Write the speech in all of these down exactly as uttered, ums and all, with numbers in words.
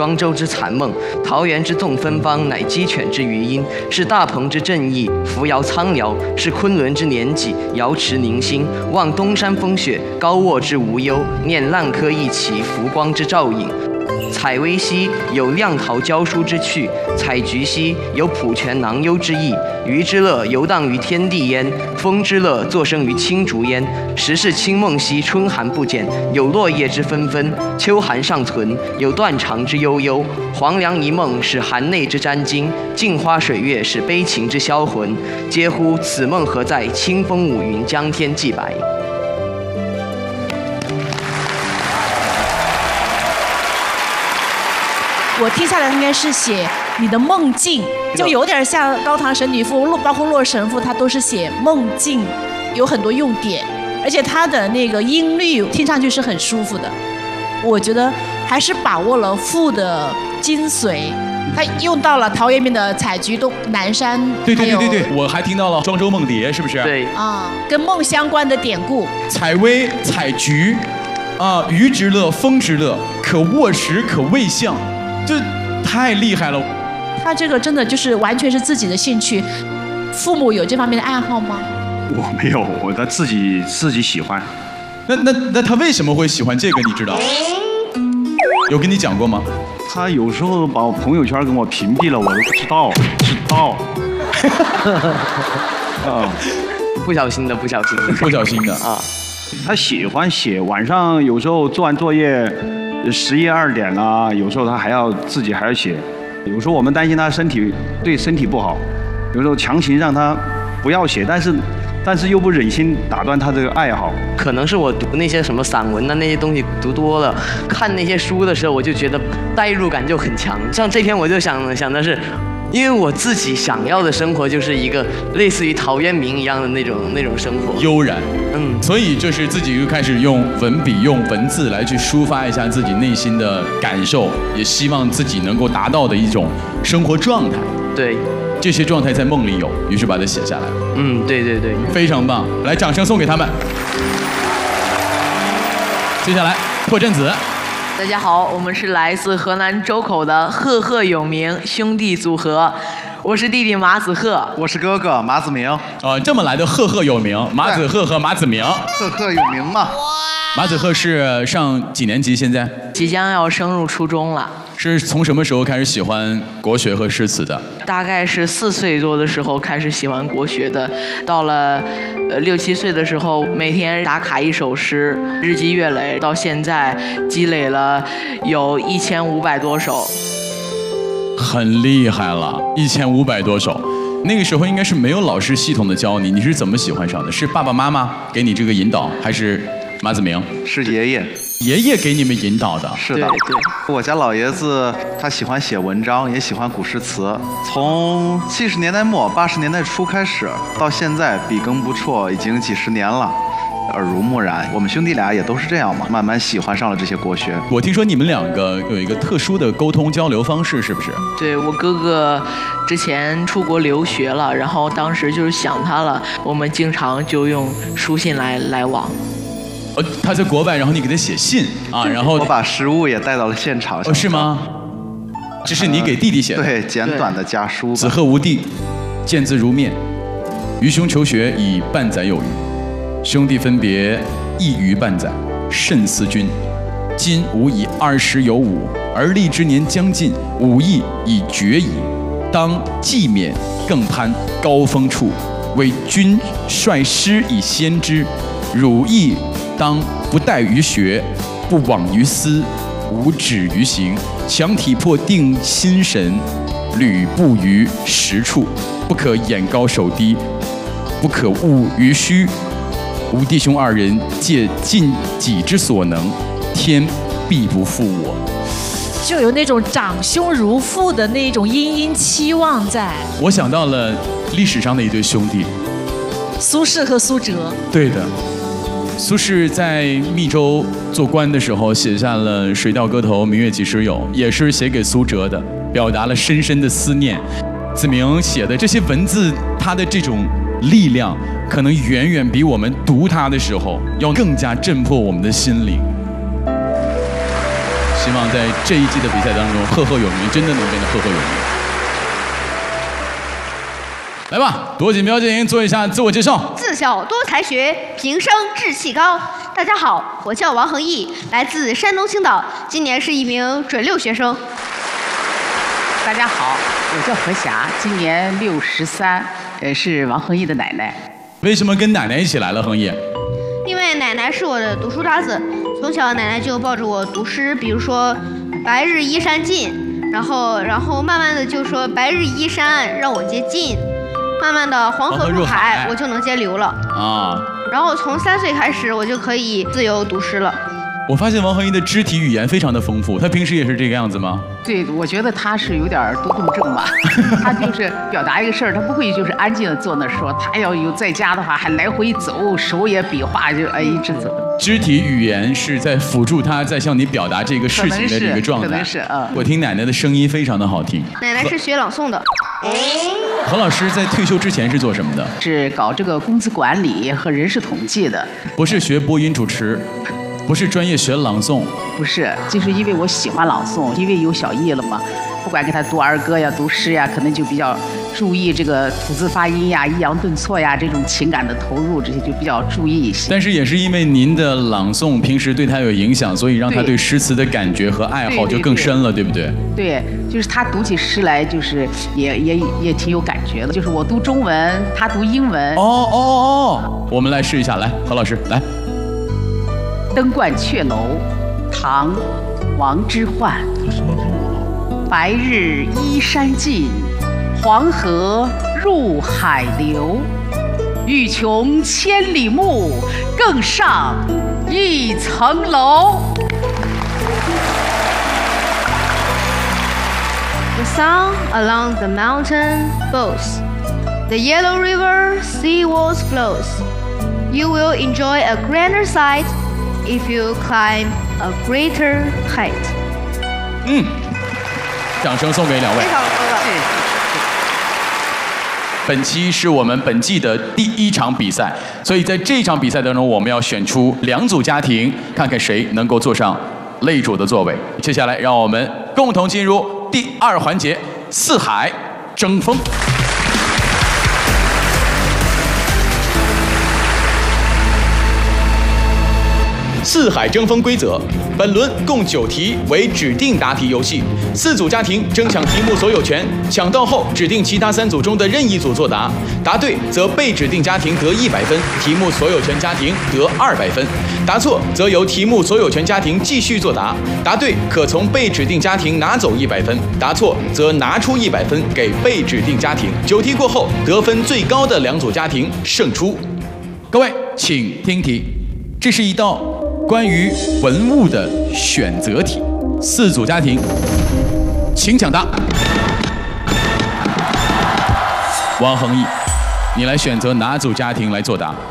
庄周之残梦，桃源之纵芬芳，乃鸡犬之余音；是大鹏之振翼，扶摇苍辽；是昆仑之年纪，瑶池凝心。望东山风雪，高卧之无忧；念烂柯一齐，浮光之照影。采薇兮，有亮桃娇疏之趣；采菊兮，有普泉囊幽之意。鱼之乐，游荡于天地焉；风之乐，作声于青竹焉。时是清梦兮，春寒不减，有落叶之纷纷；秋寒尚存，有断肠之悠悠。黄粱一梦，使寒内之沾襟；镜花水月，使悲情之销魂。嗟乎！此梦何在？清风舞云，江天际白。 我听下来应该是写你的梦境，就有点像高唐神女赋，包括洛神赋，它都是写梦境，有很多用典，而且它的那个音律听上去是很舒服的。我觉得还是把握了赋的精髓，它用到了陶渊明的采菊东南山， 对对对对对，我还听到了庄周梦蝶，是不是？ 对啊，跟梦相关的典故。 采薇、采菊，啊，鱼之乐，风之乐，可卧食，可未相。这太厉害了！ 他这个真的就是完全是自己的兴趣，父母有这方面的爱好吗？ 我没有，我他自己自己喜欢。 那那那他为什么会喜欢这个？你知道？有跟你讲过吗？ 他有时候把我朋友圈跟我屏蔽了，我都不知道，知道。 啊，不小心的，不小心的， 不小心的啊。 他喜欢写，晚上有时候做完作业。十一二点了，有时候他还要自己还要写，有时候我们担心他身体对身体不好，有时候强行让他不要写，但是但是又不忍心打断他这个爱好。 可能是我读那些什么散文啊那些东西读多了，看那些书的时候我就觉得代入感就很强。像这篇我就想想的是。因为我自己想要的生活就是一个类似于陶渊明一样的那种那种生活， 悠然， 嗯， 所以就是自己又开始用文笔、用文字来去抒发一下自己内心的感受，也希望自己能够达到的一种生活状态。 对， 这些状态在梦里有，于是把它写下来。 嗯，对对对， 非常棒，来，掌声送给他们。接下来，破阵子。 大家好，我们是来自河南周口的赫赫有名兄弟组合，我是弟弟马子赫， 我是哥哥马子明。 啊，这么来的赫赫有名，马子赫和马子明， 赫赫有名嘛。 马子赫是上几年级？现在即将要升入初中了。 是从什么时候开始喜欢国学和诗词的？ 大概是四岁多的时候开始喜欢国学的，到了呃六七岁的时候，每天打卡一首诗，日积月累，到现在积累了有一千五百多首， 很厉害了，一千五百多首。那个时候应该是没有老师系统的教你，你是怎么喜欢上的？是爸爸妈妈给你这个引导，还是马子明？ 是爷爷。 爷爷给你们引导的。 是的，对对，我家老爷子他喜欢写文章，也喜欢古诗词。从七十年代末八十年代初开始，到现在笔耕不辍，已经几十年了，耳濡目染。我们兄弟俩也都是这样嘛，慢慢喜欢上了这些国学。 我听说你们两个有一个特殊的沟通交流方式，是不是？ 对，我哥哥之前出国留学了，然后当时就是想他了，我们经常就用书信来来往。 呃，他在国外，然后你给他写信啊，然后我把食物也带到了现场。 哦，是吗？这是你给弟弟写的？ 呃、对，简短的家书。 子贺无弟，见字如面。愚兄求学已半载有余，兄弟分别一余半载，甚思君。今吾已二十有五，而立之年将近，武艺已绝矣，当继勉更攀高峰处，为君率师以先之。汝亦当不怠于学，不枉于思，无止于行，强体魄定心神，履步于实处，不可眼高手低，不可误于虚。吾弟兄二人借尽己之所能，天必不负我。 就有那种长兄如父的那种殷殷期望在。 我想到了历史上的一对兄弟， 苏轼和苏辙。 对的。苏轼在密州做官的时候写下了《水调歌头·明月几时有》，也是写给苏辙的，表达了深深的思念。子明写的这些文字，它的这种力量，可能远远比我们读它的时候要更加震破我们的心灵。 希望在这一季的比赛当中赫赫有名，真的能变得赫赫有名。来吧，夺锦标精英做一下自我介绍。 自小多才学，平生志气高。大家好，我叫王恒毅，来自山东青岛，今年是一名准六学生。 大家好，我叫何霞，今年六十三，呃，是王恒毅的奶奶。 为什么跟奶奶一起来了，恒毅？ 因为奶奶是我的读书搭子，从小奶奶就抱着我读诗，比如说“白日依山尽”，然后然后慢慢的就说“白日依山让我接近”。慢慢的黄河入海，我就能接流了啊。然后从三岁开始，我就可以自由读诗了。 我发现王恒毅的肢体语言非常的丰富，他平时也是这个样子吗？ 对，我觉得他是有点多动症吧。他就是表达一个事儿，他不会就是安静的坐那说，他要有在家的话还来回走，手也比划，就哎一直走。 肢体语言是在辅助他在向你表达这个事情的这个状态。 可能是，嗯。 我听奶奶的声音非常的好听。 奶奶是学朗诵的。 何老师在退休之前是做什么的？ 是搞这个工资管理和人事统计的。 不是学播音主持，不是专业学朗诵。 不是，就是因为我喜欢朗诵，因为有小艺了嘛，不管给他读儿歌呀、读诗呀，可能就比较注意这个吐字发音呀、抑扬顿挫呀这种情感的投入，这些就比较注意一些。 但是也是因为您的朗诵平时对他有影响，所以让他对诗词的感觉和爱好就更深了， 对, 对, 对, 对不对？ 对，就是他读起诗来，就是也也也挺有感觉的。就是我读中文，他读英文。 哦哦哦，我们来试一下，来，何老师来。 登鹳雀楼，唐，王之涣。白日依山尽，黄河入海流。欲穷千里目，更上一层楼。 The sun along the mountain bows, the yellow river seawards flows. You will enjoy a grander sight if you climb a greater height. 嗯，掌声送给两位。 非常好的。 本期是我们本季的第一场比赛，所以在这场比赛当中，我们要选出两组家庭，看看谁能够坐上擂主的座位。接下来，让我们共同进入第二环节——四海争锋。四海争锋规则：本轮共九题，为指定答题游戏。四组家庭争抢题目所有权，抢到后指定其他三组中的任意组作答，答对则被指定家庭得一百分，题目所有权家庭得二百分；答错则由题目所有权家庭继续作答，答对可从被指定家庭拿走一百分，答错则拿出一百分给被指定家庭。九题过后，得分最高的两组家庭胜出。各位，请听题，这是一道关于文物的选择题，四组家庭，请抢答。王恒毅，你来选择哪组家庭来作答？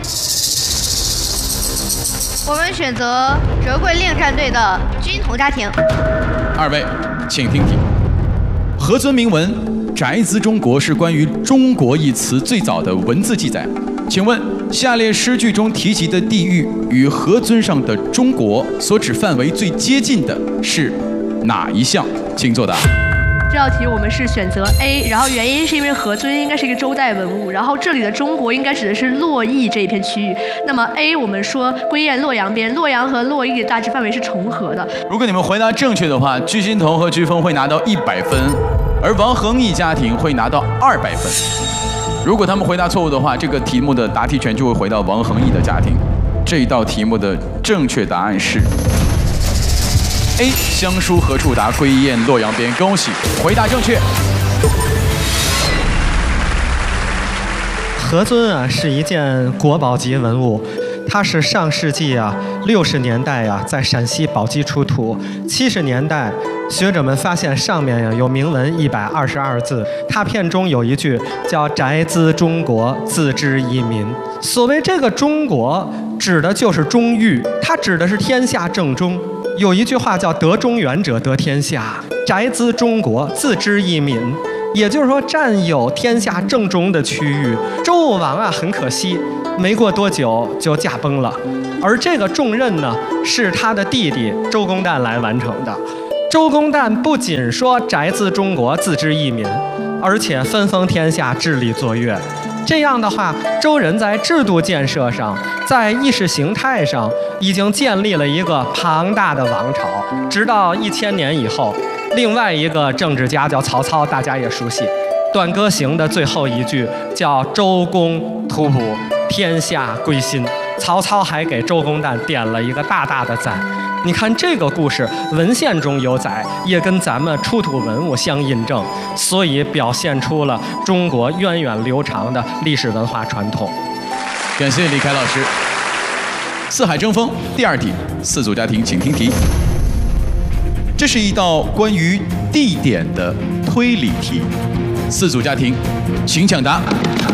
我们选择折桂令战队的军统家庭。 二位，请听题。何尊铭文“宅兹中国”是关于“中国”一词最早的文字记载。请问，下列诗句中提及的地域与何尊上的“中国”所指范围最接近的是哪一项？请作答。 这道题我们是选择 A， 然后原因是因为何尊应该是一个周代文物，然后这里的中国应该指的是洛邑这一片区域。那么 A 我们说归雁洛阳边，洛阳和洛邑的大致范围是重合的。 如果你们回答正确的话，居心彤和居峰会拿到一百分，而王恒毅家庭会拿到二百分。如果他们回答错误的话，这个题目的答题权就会回到王恒毅的家庭。这一道题目的正确答案是 A， 乡书何处达，归雁洛阳边。恭喜，回答正确。 何尊啊，是一件国宝级文物，它是上世纪啊六十年代呀、啊、在陕西宝鸡出土，七十年代学者们发现上面呀有铭文一百二十二字，拓片中有一句叫“宅兹中国，自知一民”。所谓这个中国，指的就是中域，它指的是天下正中。有一句话叫“得中原者得天下”，宅兹中国，自知一民。也就是说，占有天下正中的区域。周武王啊，很可惜，没过多久就驾崩了。 而这个重任呢，是他的弟弟周公旦来完成的。周公旦不仅说宅自中国，自知义民，而且分封天下，治理作乐。这样的话，周人在制度建设上，在意识形态上，已经建立了一个庞大的王朝。直到一千年以后，另外一个政治家叫曹操，大家也熟悉，《短歌行》的最后一句叫“周公吐哺，天下归心”。曹操还给周公旦点了一个大大的赞。你看这个故事，文献中有载，也跟咱们出土文物相印证，所以表现出了中国源远流长的历史文化传统。 感谢李凯老师。四海争锋第二题，四组家庭请听题。这是一道关于地点的推理题，四组家庭请抢答。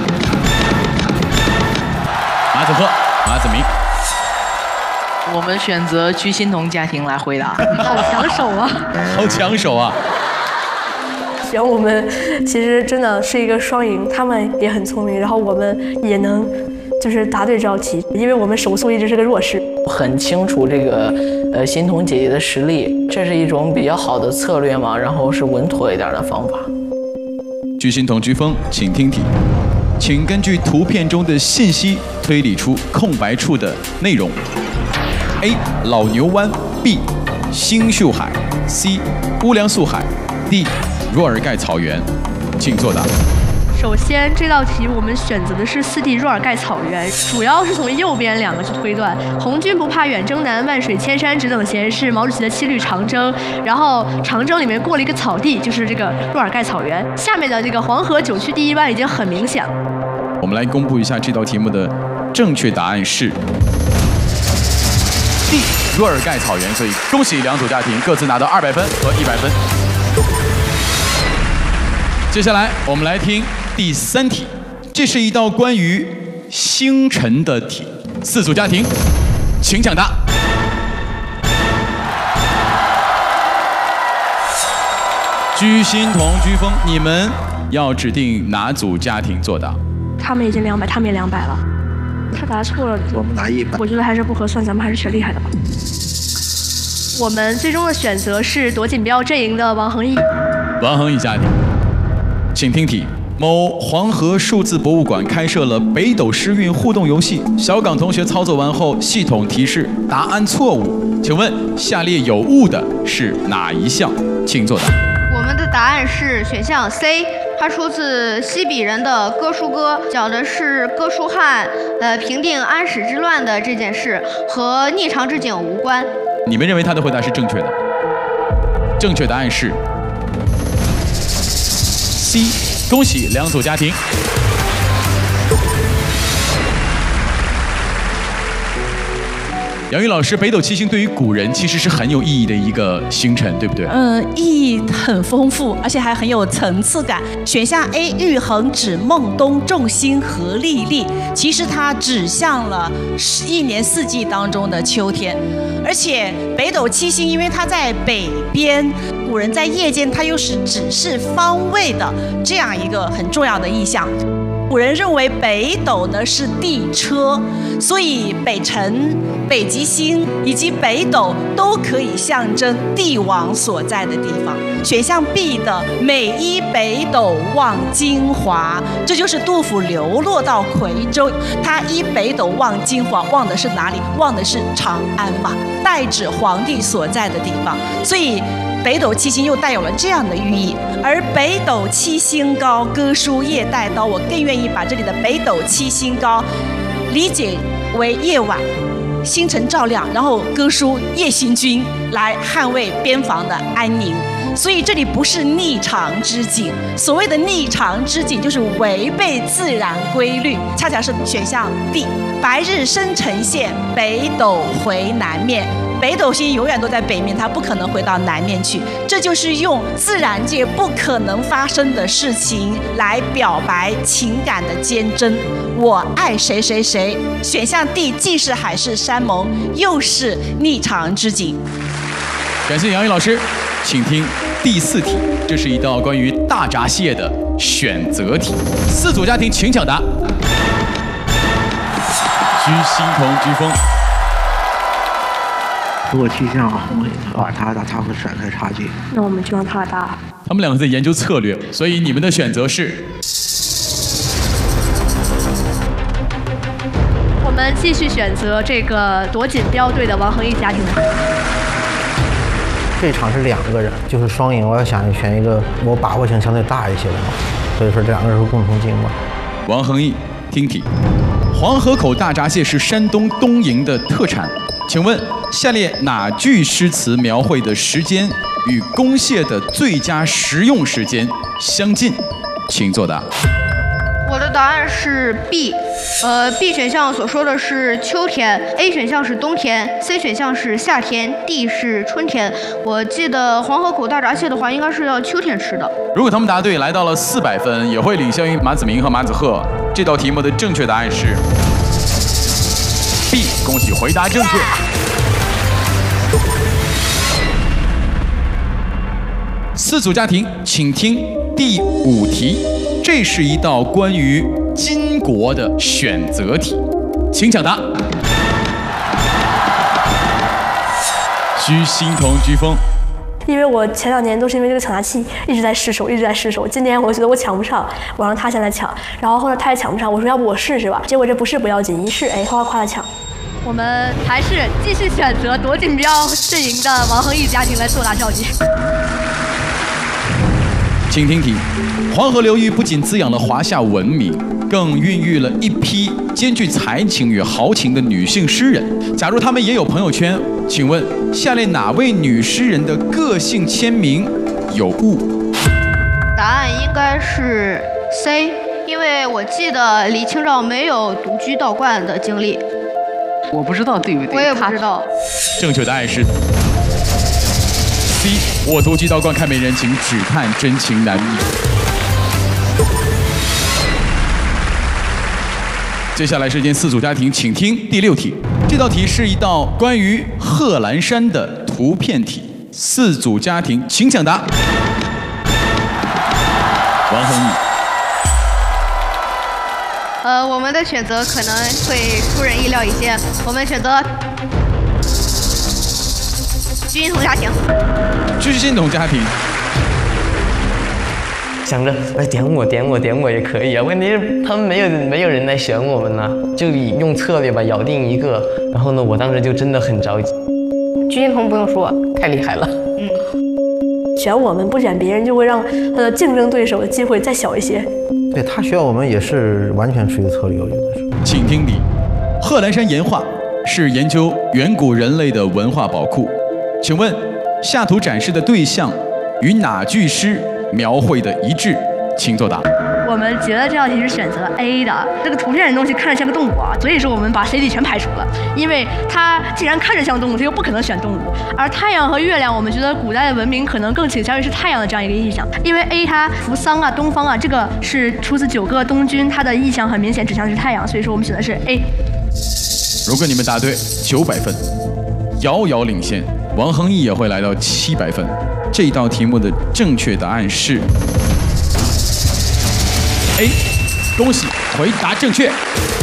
马子鹤、马子明。 我们选择居心彤家庭来回答。 好抢手啊！ 好抢手啊！ 行，我们其实真的是一个双赢，他们也很聪明，然后我们也能就是答对这道题，因为我们手速一直是个弱势。 很清楚这个呃心彤姐姐的实力，这是一种比较好的策略嘛，然后是稳妥一点的方法。 居心彤、居峰，请听题，请根据图片中的信息推理出空白处的内容。A. 老牛湾 B. 星宿海 C. 乌梁素海 D. 若尔盖草原，请作答。 首先，这道题我们选择的是四地若尔盖草原，主要是从右边两个去推断。红军不怕远征难，万水千山只等闲是毛主席的七律长征。然后长征里面过了一个草地，就是这个若尔盖草原。下面的这个黄河九曲第一湾已经很明显了。 我们来公布一下这道题目的正确答案是 D. 若尔盖草原。所以恭喜两组家庭各自拿到二百分和一百分。接下来我们来听第三题，这是一道关于星辰的题，四组家庭请抢答。居心彤、居峰，你们要指定哪组家庭作答？ 他们已经两百，他们也两百了。他答错了， 我们拿一百。 我觉得还是不合算，咱们还是选厉害的吧。 我们最终的选择是夺锦标阵营的王恒毅。 王恒毅家庭，请听题。某黄河数字博物馆开设了北斗诗韵互动游戏，小岗同学操作完后，系统提示答案错误。请问下列有误的是哪一项？请作答。 我们的答案是选项 C， 它出自西比人的《歌书歌》，讲的是哥舒翰呃平定安史之乱的这件事，和逆长之景无关。 你们认为他的回答是正确的？正确答案是 C。恭喜两组家庭。杨玉老师，北斗七星对于古人其实是很有意义的一个星辰，对不对？ 嗯，意义很丰富，而且还很有层次感。选项 A， 玉衡指孟冬，众星合历历，其实它指向了一年四季当中的秋天。而且北斗七星，因为它在北边，古人在夜间，它又是指示方位的这样一个很重要的意象。古人认为北斗呢是地车，所以北辰、北极星以及北斗都可以象征帝王所在的地方。选项 B 的每依北斗望京华，这就是杜甫流落到夔州，他依北斗望京华，望的是哪里？望的是长安嘛，代指皇帝所在的地方。所以北斗七星又带有了这样的寓意。而北斗七星高，歌书夜带刀，我更愿意把这里的北斗七星高理解为夜晚星辰照亮，然后歌书夜行军来捍卫边防的安宁。所以这里不是逆长之景，所谓的逆长之景就是违背自然规律，恰恰是选项 D， 白日生辰现，北斗回南面。北斗星永远都在北面，它不可能回到南面去，这就是用自然界不可能发生的事情来表白情感的坚贞。我爱谁谁谁，选项 D 既是海誓山盟，又是逆长之景。 感谢杨毅老师，请听第四题，这是一道关于大闸蟹的选择题，四组家庭请抢答。居心彤、居峰， 如果趋向红的话，他他他会甩开差距。 那我们就让他答。 他们两个在研究策略，所以你们的选择是。 我们继续选择这个夺锦标队的王恒毅家庭的。 这场是两个人，就是双赢，我要想选一个我把握性相对大一些的嘛，所以说这两个人是共同进嘛。 王恒毅，听题：黄河口大闸蟹是山东东营的特产，请问下列哪句诗词描绘的时间与公蟹的最佳食用时间相近？请作答。 我的答案是 B， 呃 ，B 选项所说的是秋天 ，A 选项是冬天 ，C 选项是夏天 ，D 是春天。我记得黄河口大闸蟹的话，应该是要秋天吃的。 如果他们答对，来到了四百分，也会领先于马子明和马子赫。这道题目的正确答案是 B， 恭喜回答正确。四组家庭，请听第五题。这是一道关于巾帼的选择题，请抢答。居心彤、居峰， 因为我前两年都是因为这个抢答器一直在失手，一直在失手。今年我觉得我抢不上，我让他先来抢，然后后来他也抢不上，我说要不我试试吧。结果这不是不要紧，一试哎，哗哗哗的抢。 我们还是继续选择夺锦标阵营的王恒毅家庭来作答召集。 请听题：黄河流域不仅滋养了华夏文明，更孕育了一批兼具才情与豪情的女性诗人。假如她们也有朋友圈，请问下列哪位女诗人的个性签名有误？ 答案应该是 C， 因为我记得李清照没有独居道观的经历。 我不知道对不对？ 我也不知道。 正确答案是 C， 我独居道观看美人情，只叹真情难觅。接下来是间四组家庭，请听第六题。这道题是一道关于贺兰山的图片题。四组家庭，请抢答。王恒毅。 呃，我们的选择可能会出人意料一些，我们选择居心彤家庭。 居心彤家庭。 想着哎点我点我点我也可以啊，问题是他们没有没有人来选我们呢，就以用策略吧，咬定一个。然后呢，我当时就真的很着急。 居心彤不用说， 太厉害了。 嗯，选我们不选别人，就会让他的竞争对手的机会再小一些。 对他选我们也是完全是一个策略，我觉得是。 请听题：贺兰山岩画是研究远古人类的文化宝库，请问下图展示的对象与哪句诗描绘的一致？请作答。 我们觉得这道题是选择 A 的。这个图片的东西看着像个动物啊，所以说我们把 C、D 全排除了，因为它既然看着像动物，它又不可能选动物。而太阳和月亮，我们觉得古代的文明可能更倾向于是太阳的这样一个意象，因为 A 它扶桑啊、东方啊，这个是出自九歌东君，它的意象很明显指向是太阳，所以说我们选的是 A。 如果你们答对，九百分，遥遥领先。王恒毅也会来到七百分。这道题目的正确答案是 A， 恭喜回答正确。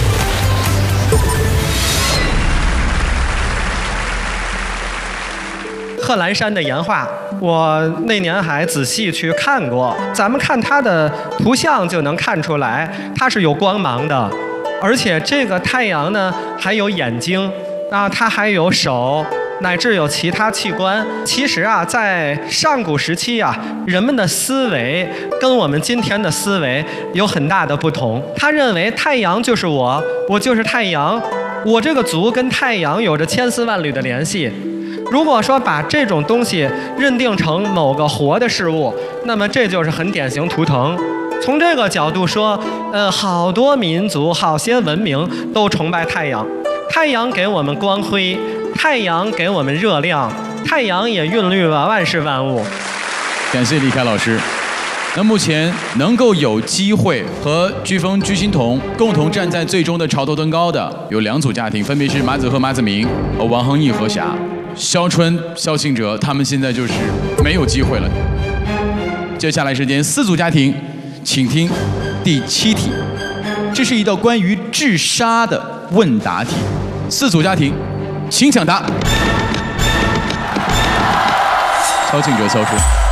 贺兰山的岩画，我那年还仔细去看过。咱们看它的图像就能看出来，它是有光芒的，而且这个太阳呢还有眼睛啊，它还有手，乃至有其他器官。其实啊，在上古时期啊，人们的思维跟我们今天的思维有很大的不同。他认为太阳就是我，我就是太阳，我这个族跟太阳有着千丝万缕的联系。如果说把这种东西认定成某个活的事物，那么这就是很典型图腾。从这个角度说，呃，好多民族、好些文明都崇拜太阳。太阳给我们光辉，太阳给我们热量，太阳也孕育了万事万物。 感谢李凯老师。那目前能够有机会和飓风居心彤共同站在最终的潮头登高的有两组家庭，分别是马子和马子明和王恒毅、何霞。肖春、肖庆哲，他们现在就是没有机会了。接下来时间四组家庭，请听第七题，这是一道关于治沙的问答题。四组家庭，请抢答。 超竞者消失。